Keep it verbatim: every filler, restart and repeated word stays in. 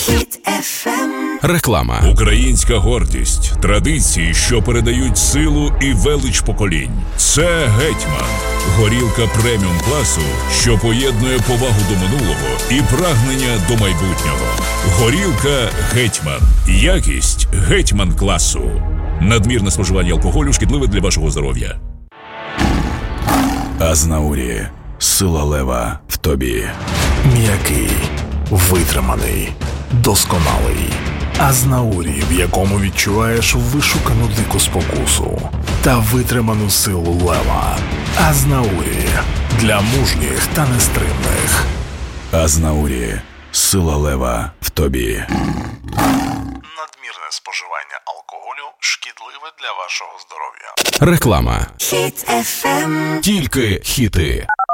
Хіт еф ем. Реклама. Українська гордість, традиції, що передають силу і велич поколінь. Це «Гетьман». Горілка преміум класу, що поєднує повагу до минулого і прагнення до майбутнього. Горілка «Гетьман». Якість «Гетьман» класу. Надмірне споживання алкоголю шкідливе для вашого здоров'я. Азнаурі. Сила лева в тобі. М'який, витриманий, досконалий. Азнаурі, в якому відчуваєш вишукану дику спокусу та витриману силу лева. Азнаурі. Для мужніх та нестримних. Азнаурі. Сила лева в тобі. Надмірне споживання алкоголю шкідливе для вашого здоров'я. Реклама. Хіт еф ем. Тільки хіти.